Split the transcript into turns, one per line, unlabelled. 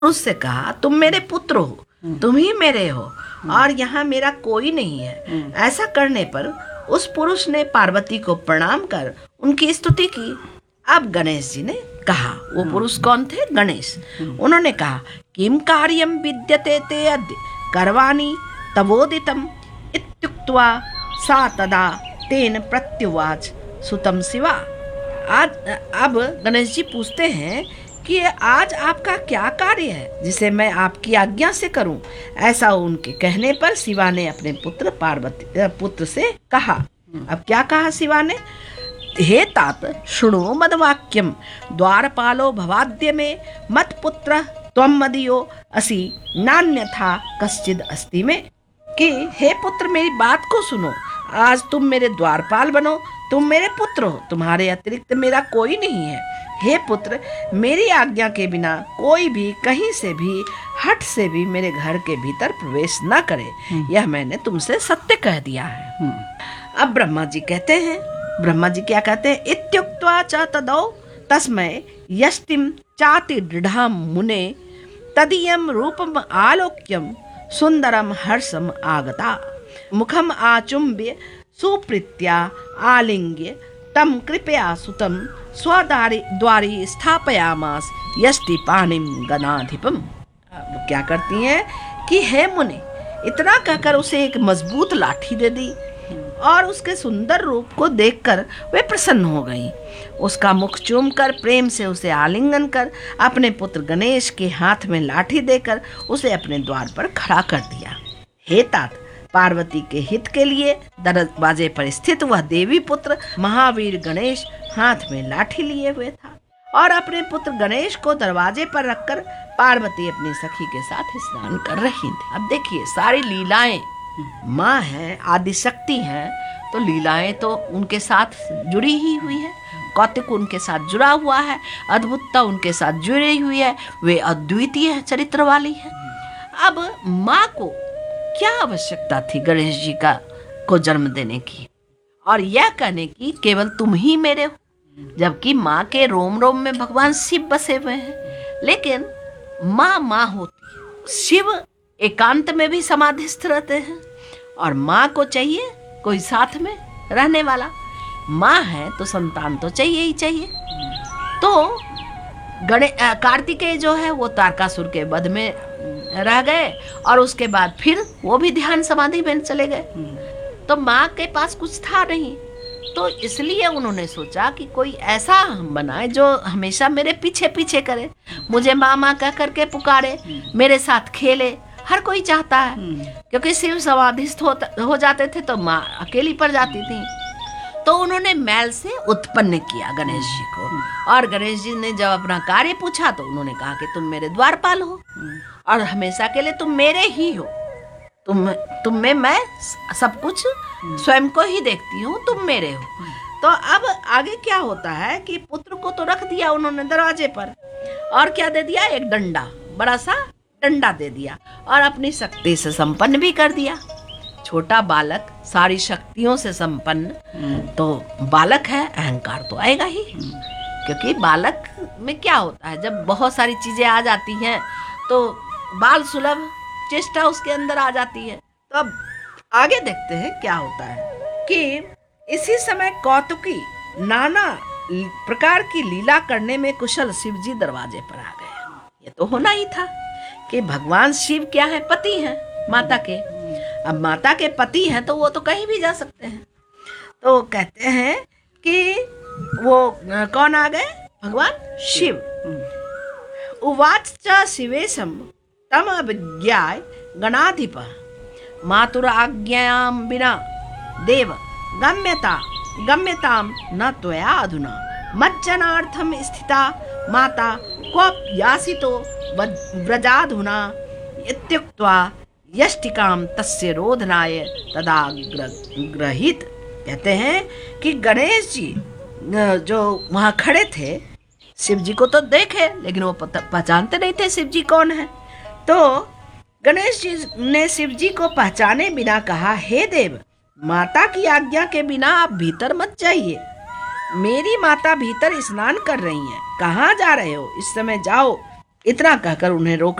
उससे कहा, तुम मेरे पुत्र हो, तुम ही मेरे हो और यहाँ मेरा कोई नहीं है। ऐसा करने पर उस पुरुष ने पार्वती को प्रणाम कर उनकी स्तुति की। अब गणेश जी ने कहा, वो पुरुष कौन थे? गणेश। उन्होंने कहा, किम कार्यम विद्यते ते अद्य करवाणी तवोदितम इत्युक्त्वा सा तदा तेन प्रत्युवाच सुतम शिवा। आज अब गणेश जी पूछते हैं कि आज आपका क्या कार्य है जिसे मैं आपकी आज्ञा से करूं। ऐसा उनके कहने पर शिवा ने अपने पुत्र से कहा। अब क्या कहा शिवा ने? हे तात शृणु मद्वाक्यम द्वारपालो भवाद्य में मत पुत्र त्वम मदीयो असि नान्यथा कश्चिद अस्ति में। कि हे पुत्र, मेरी बात को सुनो, आज तुम मेरे द्वारपाल बनो, तुम मेरे पुत्र हो, तुम्हारे अतिरिक्त मेरा कोई नहीं है। हे पुत्र, मेरी आज्ञा के बिना कोई भी कहीं से भी हट से भी मेरे घर के भीतर प्रवेश न करे, यह मैंने तुमसे सत्य कह दिया है। अब ब्रह्मा जी कहते हैं, ब्रह्मा जी क्या कहते हैं? इत्युक्त्वा च तदौ तस्मै यष्टिम चाति दृढ़ाम मुने तदीयम रूपम आलोक्यम सुंदरम हर्षम आगता मुखम आचुम्ब्य सुप्रीत्या आलिंग्य तम कृपया सुतम द्वारी स्थापयामास यष्टि पाणिम गणाधिपम। अब क्या करती हैं कि हे मुनि, इतना कहकर उसे एक मजबूत लाठी दे दी और उसके सुंदर रूप को देखकर वे प्रसन्न हो गईं। उसका मुख चूमकर प्रेम से उसे आलिंगन कर अपने पुत्र गणेश के हाथ में लाठी देकर उसे अपने द्वार पर खड़ा कर दिया। हे तात, पार्वती के हित के लिए दरवाजे पर स्थित वह देवी पुत्र महावीर गणेश हाथ में लाठी लिए हुए था और अपने पुत्र गणेश को दरवाजे पर रखकर पार्वती अपनी सखी के साथ स्नान कर रही थी। अब देखिए, सारी लीलाएं, माँ है, आदि शक्ति है, तो लीलाएं तो उनके साथ जुड़ी ही हुई है, कौतिक उनके साथ जुड़ा हुआ है, अद्भुतता उनके साथ जुड़ी हुई है, वे अद्वितीय चरित्र वाली है। अब माँ को क्या आवश्यकता थी गणेश जी को जन्म देने की और यह कहने की केवल तुम ही मेरे हो, जबकि माँ के रोम रोम में भगवान शिव बसे हुए हैं। लेकिन माँ होती है, शिव एकांत में भी समाधिस्थ रहते हैं और माँ को चाहिए कोई साथ में रहने वाला। माँ है तो संतान तो चाहिए ही चाहिए। तो कार्तिकेय जो है वो तारकासुर के वध में रह गए और उसके बाद फिर वो भी ध्यान समाधि में चले गए। तो माँ के पास कुछ था नहीं, तो इसलिए उन्होंने सोचा कि कोई ऐसा हम बनाए जो हमेशा मेरे पीछे पीछे करे, मुझे माँ माँ कह करके पुकारे, मेरे साथ खेले। हर कोई चाहता है, क्योंकि शिव समाधिस्थ हो जाते थे तो माँ अकेली पड़ जाती थी। तो उन्होंने मैल से उत्पन्न किया गणेश जी को और गणेश जी ने जब अपना कार्य पूछा तो उन्होंने कहा कि तुम मेरे द्वारपाल हो और हमेशा के लिए तुम मेरे ही हो, तुम में मैं सब कुछ स्वयं को ही देखती हूँ, तुम मेरे हो। तो अब आगे क्या होता है कि पुत्र को तो रख दिया उन्होंने दरवाजे पर और क्या दे दिया? एक डंडा, बड़ा सा डंडा दे दिया और अपनी शक्ति से संपन्न भी कर दिया। छोटा बालक सारी शक्तियों से संपन्न, तो बालक है, अहंकार तो आएगा ही, क्योंकि बालक में क्या होता है, जब बहुत सारी चीजें आ जाती हैं तो बाल सुलभ चेष्टा उसके अंदर आ जाती है। तो अब आगे देखते हैं क्या होता है कि इसी समय कौतुकी नाना प्रकार की लीला करने में कुशल शिवजी दरवाजे पर आ गए। ये तो होना ही था कि भगवान शिव क्या है? पति हैं माता के। अब माता के पति हैं तो वो तो कहीं भी जा सकते हैं। तो कहते हैं कि वो कौन आ गए? भगवान शिव। उवाच च शिवेशम तम अभिज्ञाय गणाधिप मातुर आज्ञायां विना देव गम्यताम न त्वया अधुना मज्जनार्थम स्थिता माता क्व यासितो व्रजाधुना इत्युक्त्वा यष्टिकाम तस्य रोधनाय तदा ग्रहित। कहते हैं कि गणेश जी जो वहाँ खड़े थे, शिव जी को तो देखे लेकिन वो पहचानते नहीं थे शिव जी कौन है। तो गणेश जी ने शिव जी को पहचाने बिना कहा, हे देव, माता की आज्ञा के बिना आप भीतर मत जाइए, मेरी माता भीतर स्नान कर रही हैं, कहाँ जा रहे हो? इस समय जाओ इतना कहकर उन्हें रोक